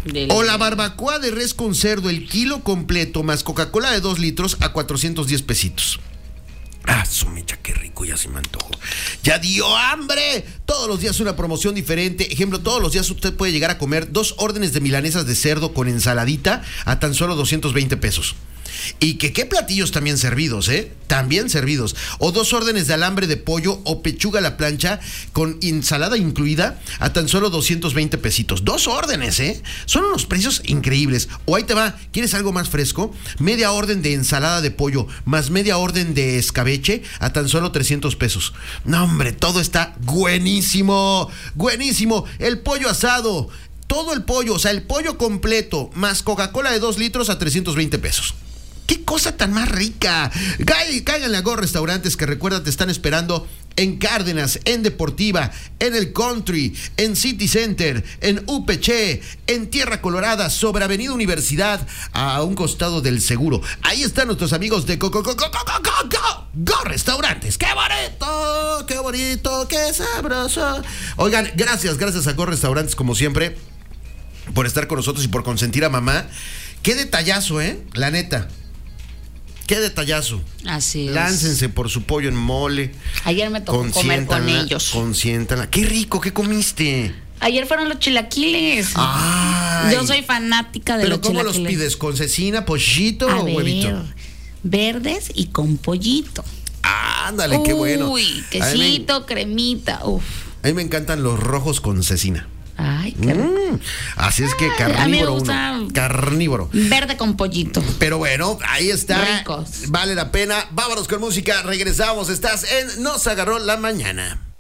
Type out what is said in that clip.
O la barbacoa de res con cerdo, el kilo completo, más Coca-Cola de 2 litros a 410 pesitos. Ah, su mecha, qué rico, ya se me antojó. ¡Ya dio hambre! Todos los días una promoción diferente. Ejemplo, todos los días usted puede llegar a comer 2 órdenes de milanesas de cerdo con ensaladita a tan solo 220 pesos. Y qué platillos también servidos, también servidos. O 2 órdenes de alambre de pollo o pechuga a la plancha con ensalada incluida a tan solo 220 pesitos. 2 órdenes, son unos precios increíbles. O ahí te va, ¿quieres algo más fresco? Media orden de ensalada de pollo más media orden de escabeche a tan solo 300 pesos. No, hombre, todo está buenísimo, buenísimo. El pollo asado, todo el pollo, o sea, el pollo completo más Coca-Cola de 2 litros a 320 pesos. ¡Qué cosa tan más rica! Cáiganle a Go Restaurantes, que recuerda, te están esperando en Cárdenas, en Deportiva, en el Country, en City Center, en UPC, en Tierra Colorada, sobre Avenida Universidad, a un costado del Seguro. Ahí están nuestros amigos de Go Restaurantes. ¡Qué bonito! ¡Qué bonito! ¡Qué sabroso! Oigan, gracias a Go Restaurantes, como siempre, por estar con nosotros y por consentir a mamá. ¡Qué detallazo, la neta! ¡Qué detallazo! Así es. Láncense por su pollo en mole. Ayer me tocó comer con ellos. Consiéntanla. ¡Qué rico! ¿Qué comiste? Ayer fueron los chilaquiles. ¡Ay! Yo soy fanática de los chilaquiles. ¿Pero cómo los pides? ¿Con cecina, pollito o huevito? Verdes y con pollito. ¡Ándale, qué bueno! Uy, quesito, cremita. Uf. A mí me encantan los rojos con cecina. Ay, qué rico. Así es que carnívoro, a mí me gusta carnívoro. Verde con pollito. Pero bueno, ahí está. Ricos. Vale la pena. Vámonos con música. Regresamos. Estás en Nos Agarró la Mañana.